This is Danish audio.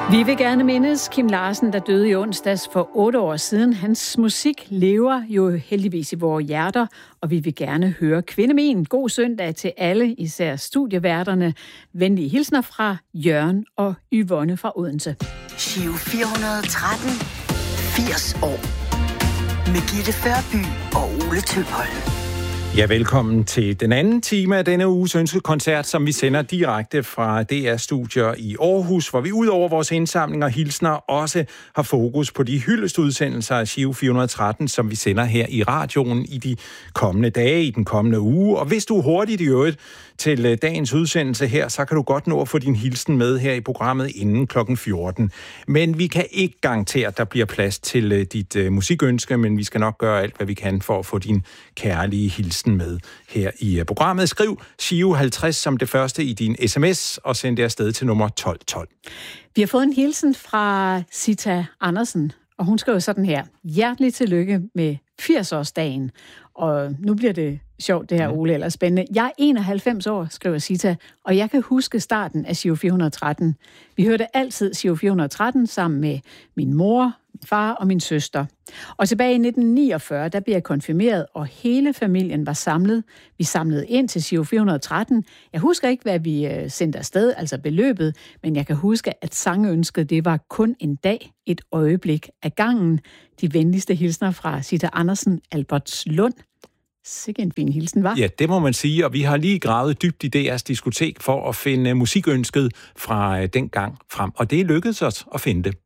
Vi vil gerne mindes Kim Larsen, der døde i onsdags for 8 år siden. Hans musik lever jo heldigvis i vores hjerter, og vi vil gerne høre Kvindemin. God søndag til alle, især studieværterne. Venlige hilsner fra Jørgen og Yvonne fra Odense. Giro 413, 80 år. Med Gitte Førby og Ole Tøpholm. Ja, velkommen til den anden time af denne uges ønskekoncert, som vi sender direkte fra DR-studier i Aarhus, hvor vi ud over vores indsamling og hilsner også har fokus på de hyldestudsendelser af Giro 413, som vi sender her i radioen i de kommende dage, i den kommende uge. Og hvis du er hurtigt i øvrigt til dagens udsendelse her, så kan du godt nå at få din hilsen med her i programmet inden kl. 14. Men vi kan ikke garantere, at der bliver plads til dit musikønske, men vi skal nok gøre alt, hvad vi kan for at få din kærlige hilsen med her i programmet. Skriv Giro 50 som det første i din sms og send det afsted til nummer 1212. Vi har fået en hilsen fra Sita Andersen, og hun skriver sådan her. Hjertelig tillykke med 80-årsdagen. Og nu bliver det sjovt, det her, Ole, eller spændende. Jeg er 91 år, skriver Sita, og jeg kan huske starten af Giro 413. Vi hørte altid Giro 413 sammen med min mor, min far og min søster. Og tilbage i 1949, der blev jeg konfirmeret, og hele familien var samlet. Vi samlede ind til Giro 413. Jeg husker ikke, hvad vi sendte afsted, altså beløbet, men jeg kan huske, at sangønsket, det var kun en dag, et øjeblik af gangen. De venligste hilsner fra Sita Andersen, Albertslund. Sikke en fin hilsen, var? Ja, det må man sige, og vi har lige gravet dybt i DR's diskotek for at finde musikønsket fra den gang frem, og det lykkedes os at finde det.